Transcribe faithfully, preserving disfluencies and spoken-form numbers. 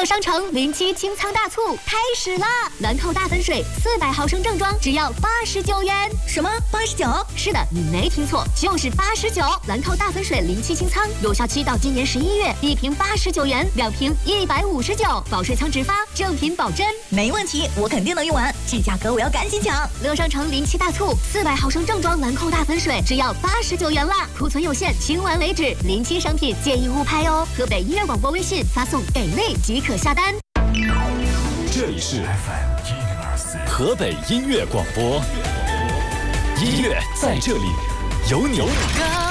乐商城零七清仓大促开始啦！兰蔻大粉水四百毫升正装只要八十九元。 什么？八十九？ 是的，你没听错，就是八十九。兰蔻大粉水零七清仓有效期到今年十一月，一瓶八十九元，两瓶一百五十九，保税仓直发，正品保真。 没问题，我肯定能用完。这价格我要赶紧抢！ 乐商城零七大促，四百毫升正装兰蔻大粉水只要八十九元啦，库存有限，清完为止。零七商品建议勿拍哦。河北音乐广播微信发送给力即可下单。 这里是 F M 河北音乐广播，音乐在这里有你。